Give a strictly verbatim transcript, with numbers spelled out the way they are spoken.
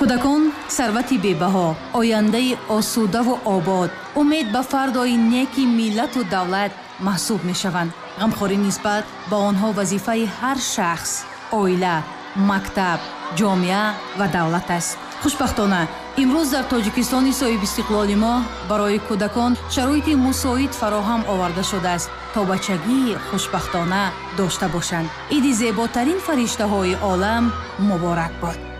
кӯдакон сарвати бебаҳо, ояндаи осудаву обод, умед ба фардои неки миллату давлат маҳсуб мешаванд. ғамхорӣ нисбат ба онҳо вазифаи ҳар шахс, оила, мактаб, ҷомеа ва давлат аст. хушбахтона имрӯз дар тоҷикистони соҳиби истиқлоли мо барои кӯдакон шароити мусоид фароҳам оварда шудааст, то бачагии хушбахтона дошта бошанд. иди зеботарин фариштаҳои олам муборак бод.